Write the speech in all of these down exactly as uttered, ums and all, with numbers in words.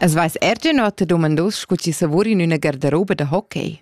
Es vais erge nota domandos sco ci savori in una garderoba de hockey.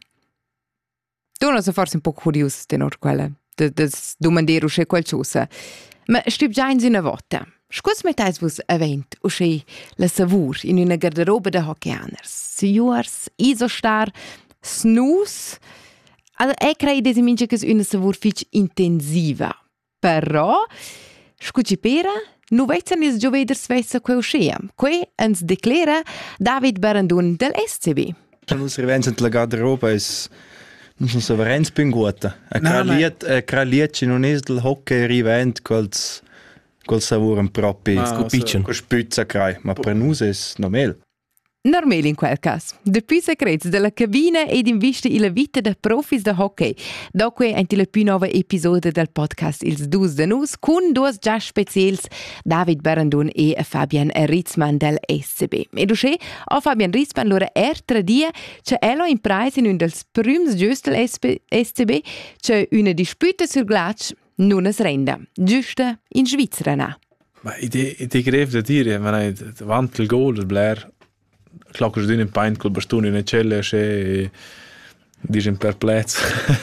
Tu non sei forse un po' curios tenor quella, de, de domandere usce qualcosa. Ma stüb già in una volta. Scus metais vos event usce la savur in una garderoba de hockeyanners. Signors, isostar, snus. Also, e crei desi mince che una savur fich intensiva. Però, scuci pera, nu vezzan is gioveders vessa quei uscea. Quei ens declara David Barandun del S C B. Nus rivenzen la garderoba is nus non severens pinguota. A craliet, a craliet non es del hockey rivent quals qual savuren propi scupicen. Co spüzza crai, ma per nus es normal. Normal in quel cas. De più secrets della cabina ed in vista illa vita da profis da hockey. Doque enti la più nova episode del podcast Ils Dus de Nus cun duas già specials David Barandun e Fabian Ritzmann del S C B. Ed usce a Fabian Ritzmann lura er tradia che elo in prize in un dels prüms giust del S C B che una disputa sur glatsch nun es renda. Giusta in Svizzera na. Ma idee idee greve da dire, ma nei davanti il gol del Blair clacco giù in paint col bastone in cella e dice perplezzo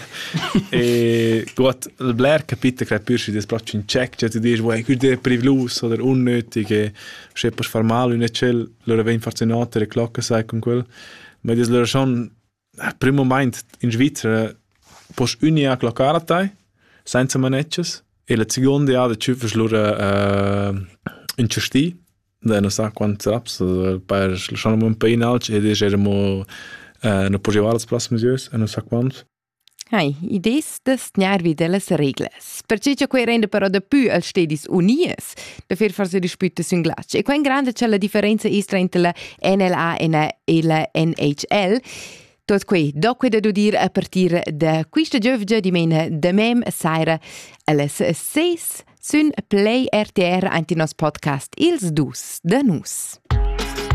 e gut il Blair capite che più des proprio in check cioè ti dici vuoi chiudere privlus oder unnötig e se per far male in cella loro ven forse notte le clocche sai con quel ma des loro schon primo moment in Svizzera pos unia cloccarata senza manetches e la seconda ha de ciufes loro uh, in cesti da non sa quanto raps per schon un po' in alto e des eramo uh, no pogevales prossimes jös e non sa quanto. Hai, idees des gnarvi delles regles. Perché c'è quei rende però da più al stedis unies, da fer forse dispute sun glatsch. E qua in grande c'è la differenza istra entre la N L A e la N H L. Tot quei, doque da dir a partir da quista giovge di mena da mem saira alles seis sun Play R T R anti nos podcast Ils Dus de Nus.